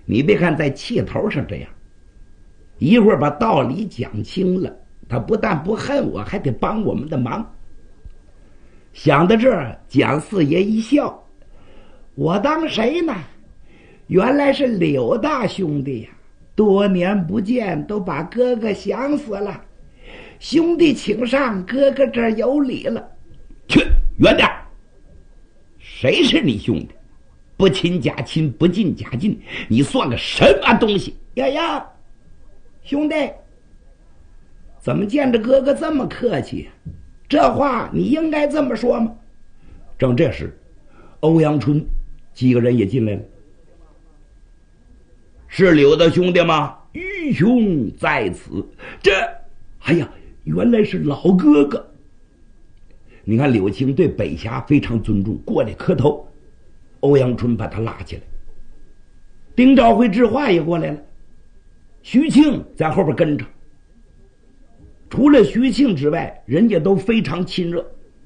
你别看在气头上这样，一会儿把道理讲清了，他不但不恨我，还得帮我们的忙。想到这儿，蒋四爷一笑：“我当谁呢？原来是柳大兄弟呀！多年不见，都把哥哥想死了。兄弟请上，哥哥这儿有礼了。”去，远点！谁是你兄弟？不亲家亲，不近家近，你算个什么东西？呀，兄弟，怎么见着哥哥这么客气？这话你应该这么说吗？正这时，欧阳春几个人也进来了。是柳的兄弟吗？愚兄在此。哎呀，原来是老哥哥。你看柳青对北侠非常尊重，过来磕头。欧阳春把他拉起来。丁兆辉、智化也过来了，徐庆在后边跟着。除了徐庆之外，人家都非常亲热。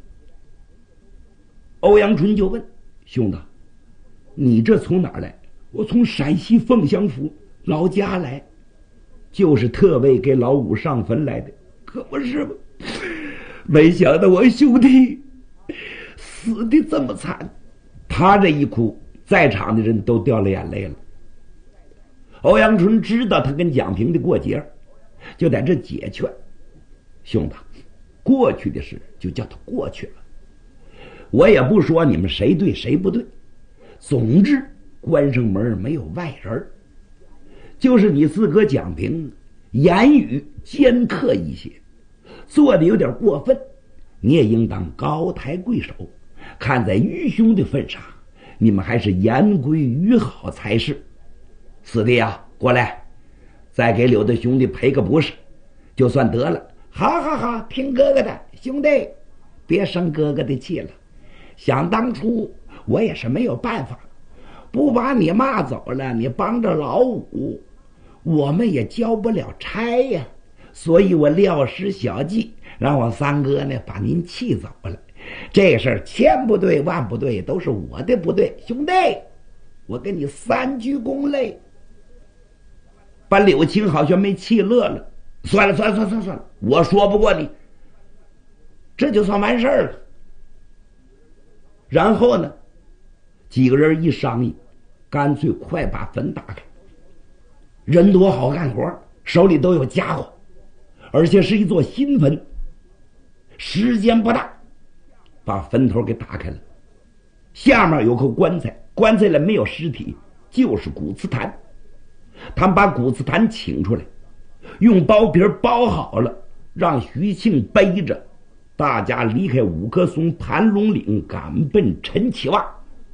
欧阳春就问：“兄弟，你这从哪儿来？”“我从陕西凤翔府老家来，就是特为给老五上坟来的。可不是吗？没想到我兄弟死的这么惨。”他这一哭，在场的人都掉了眼泪了。欧阳春知道他跟蒋平的过节，就在这解劝：“兄弟，过去的事就叫它过去了，我也不说你们谁对谁不对，总之关上门没有外人，就是你四哥蒋平言语尖刻一些，做的有点过分，你也应当高抬贵手，看在愚兄的份上，你们还是言归于好才是。四弟啊，过来，再给柳的兄弟赔个不是，就算得了。”“好，听哥哥的，兄弟，别生哥哥的气了。想当初我也是没有办法，不把你骂走了，你帮着老五，我们也交不了差呀。所以我料施小计，让我三哥呢把您气走了。这事儿千不对万不对，都是我的不对。兄弟，我给你3鞠躬嘞。”把柳青好像没气乐了。“算了，我说不过你。”这就算完事儿了。然后呢，几个人一商议，干脆快把坟打开。人多好干活，手里都有家伙，而且是一座新坟。时间不大，把坟头给打开了。下面有口棺材，棺材里没有尸体，就是骨瓷坛。他们把骨瓷坛请出来，用包皮包好了，让徐庆背着，大家离开五棵松盘龙岭，赶奔陈启洼。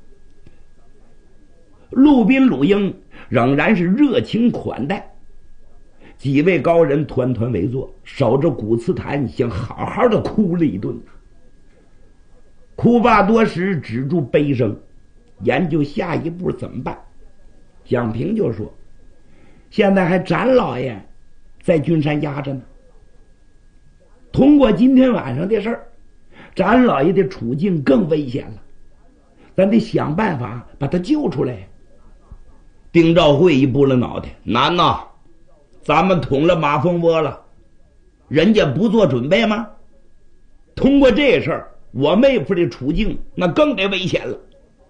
陆宾、陆英仍然是热情款待，几位高人团团围坐，守着骨瓷坛，想好好的哭了一顿。哭罢多时，止住悲声，研究下一步怎么办。蒋平就说：“现在还展老爷在君山压着呢。通过今天晚上的事儿，展老爷的处境更危险了，咱得想办法把他救出来。”丁兆会一拨了脑袋：“难呐，咱们捅了马蜂窝了，人家不做准备吗？通过这事儿，我妹夫的处境那更得危险了。”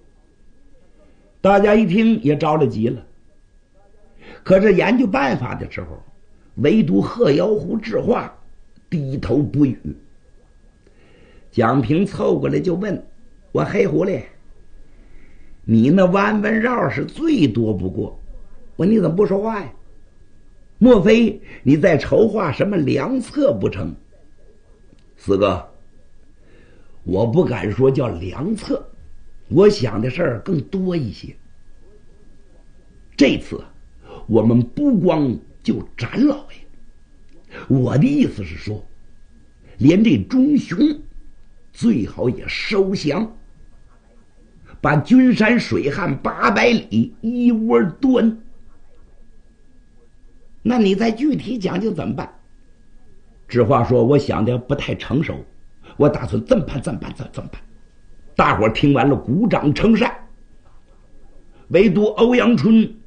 大家一听也着了急了。可是研究办法的时候，唯独贺瑶湖智化低头不语。蒋平凑过来就问：“我黑狐狸，你那弯弯绕是最多不过，你怎么不说话呀？莫非你在筹划什么良策不成？”“四哥，我不敢说叫良策，我想的事儿更多一些。这次我们不光就展老爷，我的意思是说，连这忠雄最好也收降，把君山水旱800里一窝端。那你再具体讲究怎么办？”智化说：“我想的不太成熟，我打算这么办。”大伙儿听完了鼓掌称善，唯独欧阳春